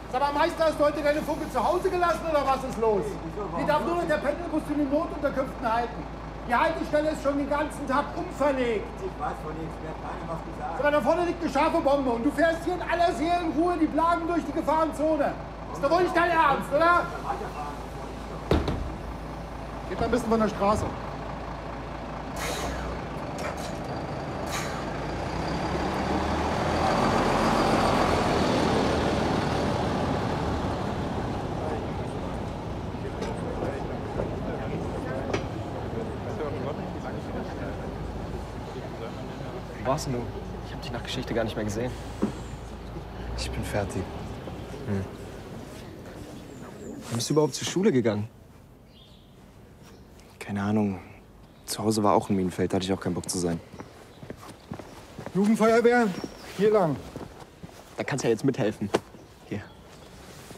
Sag mal, Meister, hast du heute deine Funke zu Hause gelassen oder was ist los? Die darf nur in der Pendelbus in den Notunterkünften halten. Die Haltestelle ist schon den ganzen Tag umverlegt. Ich weiß von nichts, wer hat keiner was gesagt. Sag mal, da vorne liegt eine scharfe Bombe und du fährst hier in aller Seelenruhe die Plagen durch die Gefahrenzone. Ist doch wohl nicht dein Ernst, oder? Geht mal ein bisschen von der Straße. Wo warst du? Ich habe dich nach Geschichte gar nicht mehr gesehen. Ich bin fertig. Wann bist du überhaupt zur Schule gegangen? Keine Ahnung. Zu Hause war auch ein Minenfeld, da hatte ich auch keinen Bock zu sein. Jugendfeuerwehr, hier lang. Da kannst du ja jetzt mithelfen.